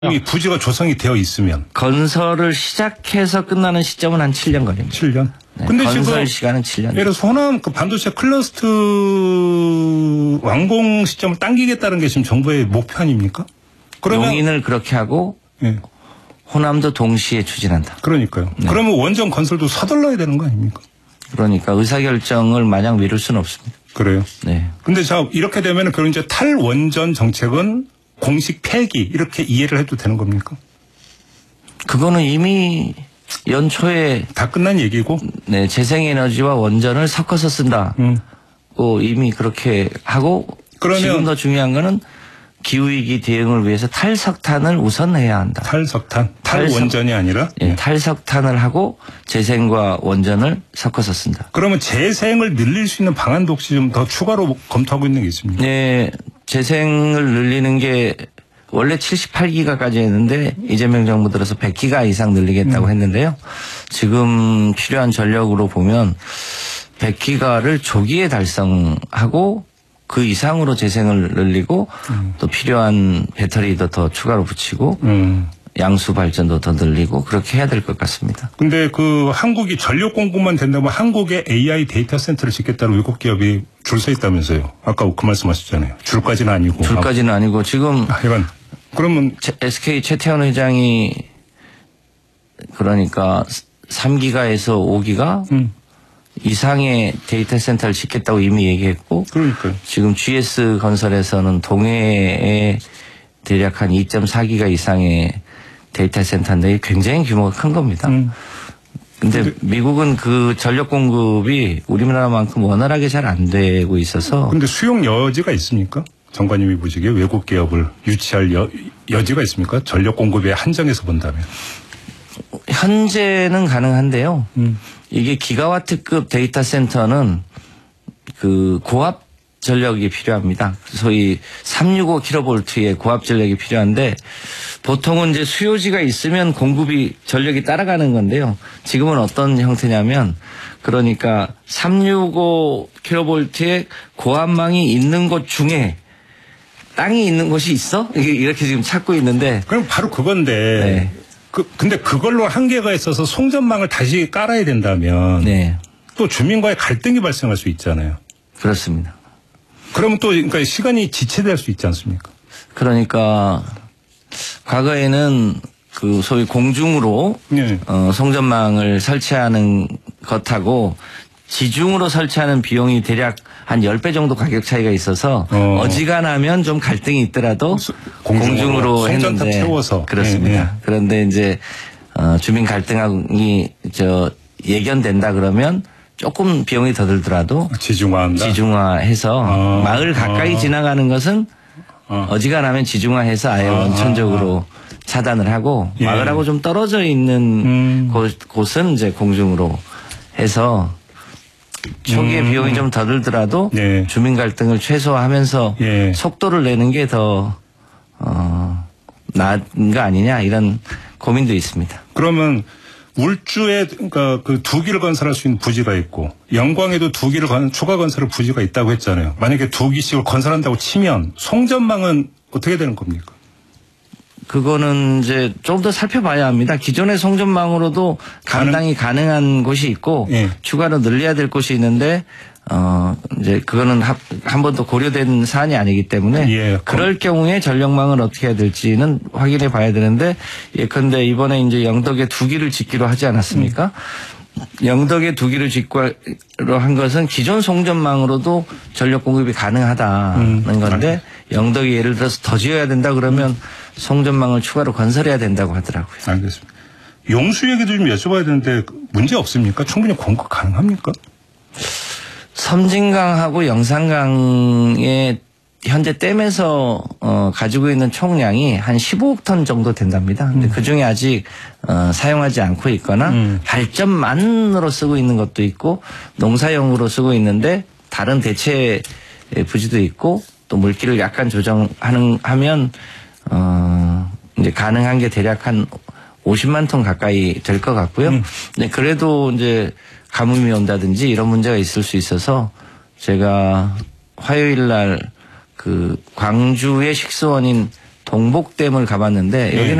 이미 부지가 조성이 되어 있으면 건설을 시작해서 끝나는 시점은 한 7년 걸립니다. 7년. 네, 근데 건설 지금 시간은 7년. 예를 들어서 호남 그 반도체 클러스터 완공 시점을 당기겠다는 게 지금 정부의 목표 아닙니까? 그러면 용인을 그렇게 하고 네. 호남도 동시에 추진한다. 그러니까요. 네. 그러면 원전 건설도 서둘러야 되는 거 아닙니까? 그러니까 의사결정을 마냥 미룰 수는 없습니다. 그래요. 네. 근데 자 이렇게 되면 그런 이제 탈원전 정책은 공식 폐기 이렇게 이해를 해도 되는 겁니까? 그거는 이미 연초에 다 끝난 얘기고. 네, 재생에너지와 원전을 섞어서 쓴다. 이미 그렇게 하고 그러면 지금 더 중요한 거는 기후위기 대응을 위해서 탈석탄을 우선 해야 한다. 탈석탄, 탈원전이 아니라 예, 탈석탄을 하고 재생과 원전을 섞어서 쓴다. 그러면 재생을 늘릴 수 있는 방안도 혹시 좀 더 추가로 검토하고 있는 게 있습니까? 네, 재생을 늘리는 게 원래 78기가까지 했는데 이재명 정부 들어서 100기가 이상 늘리겠다고 했는데요. 지금 필요한 전력으로 보면 100기가를 조기에 달성하고 그 이상으로 재생을 늘리고 또 필요한 배터리도 더 추가로 붙이고 양수 발전도 더 늘리고 그렇게 해야 될 것 같습니다. 근데 그 한국이 전력 공급만 된다면 한국에 AI 데이터 센터를 짓겠다는 외국 기업이 줄 서 있다면서요. 아까 그 말씀하셨잖아요. 줄까지는 아니고. 줄까지는 아니고 지금 이건 그러면 SK 최태원 회장이 그러니까 3기가에서 5기가 이상의 데이터 센터를 짓겠다고 이미 얘기했고 그러니까요. 지금 GS 건설에서는 동해에 대략 한 2.4기가 이상의 데이터 센터인데 굉장히 규모가 큰 겁니다. 근데 미국은 그 전력 공급이 우리나라만큼 원활하게 잘 안 되고 있어서. 근데 수용 여지가 있습니까? 장관님이 보시기에 외국 기업을 유치할 여지가 있습니까? 전력 공급에 한정해서 본다면. 현재는 가능한데요. 이게 기가와트급 데이터 센터는 그 고압 전력이 필요합니다. 소위 365kV의 고압 전력이 필요한데 보통은 이제 수요지가 있으면 공급이 전력이 따라가는 건데요. 지금은 어떤 형태냐면 그러니까 365kV의 고압망이 있는 곳 중에 땅이 있는 곳이 있어? 이렇게 지금 찾고 있는데. 그럼 바로 그건데. 네. 근데 그걸로 한계가 있어서 송전망을 다시 깔아야 된다면. 네. 또 주민과의 갈등이 발생할 수 있잖아요. 그렇습니다. 그러면 또 그러니까 시간이 지체될 수 있지 않습니까? 그러니까 과거에는 그 소위 공중으로 네. 송전망을 설치하는 것하고 지중으로 설치하는 비용이 대략 한 10배 정도 가격 차이가 있어서 어지간하면 좀 갈등이 있더라도 공중으로 했는데 채워서. 그렇습니다. 네, 네. 그런데 이제 주민 갈등이 예견된다 그러면 조금 비용이 더 들더라도 지중화한다. 지중화해서 마을 가까이 지나가는 것은 어지간하면 지중화해서 아예 원천적으로 차단을 하고 예. 마을하고 좀 떨어져 있는 곳은 이제 공중으로 해서 초기에 비용이 좀 더 들더라도 예. 주민 갈등을 최소화하면서 예. 속도를 내는 게 더 나은 거 아니냐 이런 고민도 있습니다. 그러면 울주에 그러니까 그 2기를 건설할 수 있는 부지가 있고 영광에도 2기를 추가 건설할 부지가 있다고 했잖아요. 만약에 2기씩을 건설한다고 치면 송전망은 어떻게 되는 겁니까? 그거는 이제 좀 더 살펴봐야 합니다. 기존의 송전망으로도 감당이 가능한 곳이 있고 예. 추가로 늘려야 될 곳이 있는데 이제 그거는 한 번도 고려된 사안이 아니기 때문에 예. 그럴 경우에 전력망을 어떻게 해야 될지는 확인해 봐야 되는데 예컨대 이번에 이제 영덕에 2기를 짓기로 하지 않았습니까? 영덕에 2기를 짓기로 한 것은 기존 송전망으로도 전력 공급이 가능하다는 건데 영덕이 예를 들어서 더 지어야 된다 그러면 송전망을 추가로 건설해야 된다고 하더라고요. 알겠습니다. 용수 얘기도 좀 여쭤봐야 되는데 문제 없습니까? 충분히 공급 가능합니까? 섬진강하고 영산강의 현재 댐에서 가지고 있는 총량이 한 15억 톤 정도 된답니다. 근데 그중에 아직 사용하지 않고 있거나 발전만으로 쓰고 있는 것도 있고 농사용으로 쓰고 있는데 다른 대체 부지도 있고 또 물기를 약간 조정하면 이제 가능한 게 대략 한 50만 톤 가까이 될 것 같고요. 네, 그래도 이제 가뭄이 온다든지 이런 문제가 있을 수 있어서 제가 화요일 날 그 광주의 식수원인 동복댐을 가봤는데 예. 여기는